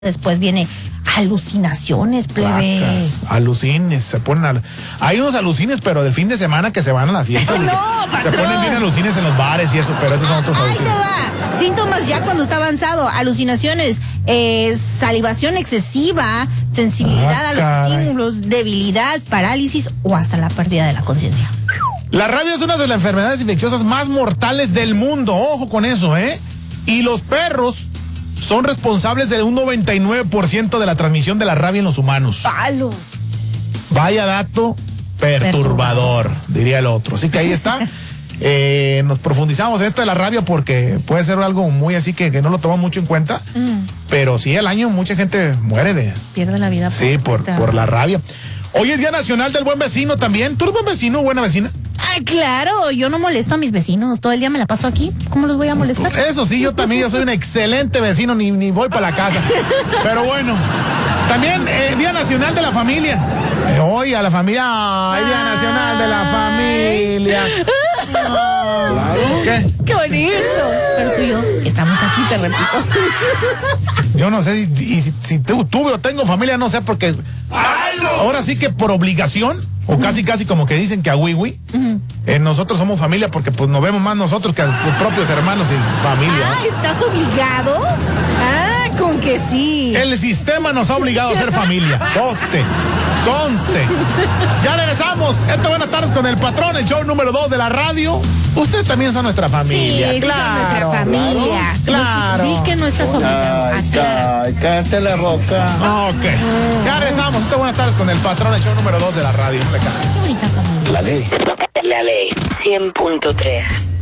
Después viene alucinaciones, plebe. Alucines, se ponen hay unos alucines, pero del fin de semana que se van a las fiestas. Se ponen bien alucines en los bares y eso, pero esos son otros alucines. Ahí te va. Síntomas ya cuando está avanzado: alucinaciones, salivación excesiva, sensibilidad a los estímulos, debilidad, parálisis o hasta la pérdida de la conciencia. La rabia es una de las enfermedades infecciosas más mortales del mundo. Ojo con eso, ¿eh? Y los perros son responsables de un 99% de la transmisión de la rabia en los humanos. ¡Palos! Vaya dato perturbador, diría el otro. Así que ahí está. Nos profundizamos en esto de la rabia porque puede ser algo muy así que no lo toman mucho en cuenta. Pero sí, al año mucha gente muere pierde la vida. Sí, por la rabia. Hoy es Día Nacional del Buen Vecino también. ¿Tú eres buen vecino o buena vecina? Ay, claro, yo no molesto a mis vecinos. Todo el día me la paso aquí. ¿Cómo los voy a molestar? Eso sí, yo también, yo soy un excelente vecino, ni voy para la casa. Pero bueno, también Día Nacional de la Familia. Hoy a la familia, Día Nacional de la Familia. Claro. ¡Qué bonito! Pero tú y yo estamos aquí, te repito. Yo no sé si tuve o tengo familia, no sé, porque ahora sí que por obligación, o casi como que dicen que a wiwi, nosotros somos familia porque pues nos vemos más nosotros que a los propios hermanos y familia. Ah, ¿estás obligado? Ah, con que sí. El sistema nos ha obligado a ser familia. Conste. Ya regresamos. Buenas tardes con el patrón, el show número 2 de la radio. Ustedes también son nuestra familia. Sí, claro, son nuestra familia. Claro. Di que no estás obligado. Cállate la roca. Ok. Ya regresamos. Buenas tardes con el patrón, el show número 2 de la radio. Qué bonita familia. La ley 100.3.